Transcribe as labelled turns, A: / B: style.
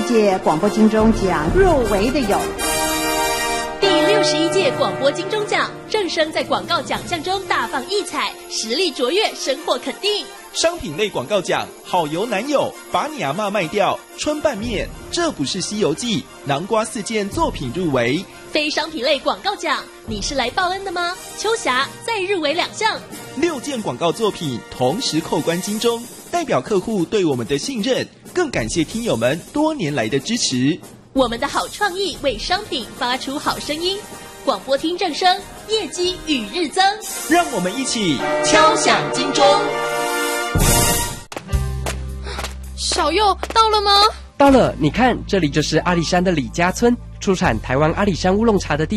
A: 届广播金钟奖入围的有
B: 第61届广播金钟奖，正声在广告奖项中大放异彩，实力卓越，深获肯定。
C: 商品类广告奖，好油男友，把你阿嬷卖掉，春拌面，这不是西游记，南瓜4件作品入围。
B: 非商品类广告奖，你是来报恩的吗？秋霞再入围2项
C: ，6件广告作品同时扣关金钟，代表客户对我们的信任，更感谢听友们多年来的支持。
B: 我们的好创意为商品发出好声音，广播听正声，业绩与日增。
C: 让我们一起敲响金钟。
B: 小佑到了吗？
D: 到了，你看，这里就是阿里山的李家村，出产台湾阿里山乌龙茶的地